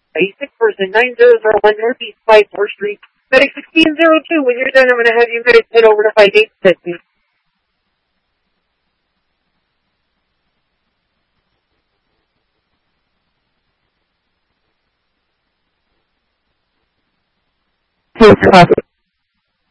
Basic person, 9001 Northeast 54th Street. Medic 1602, when you're done, I'm going to have you guys head over to 5860. Please copy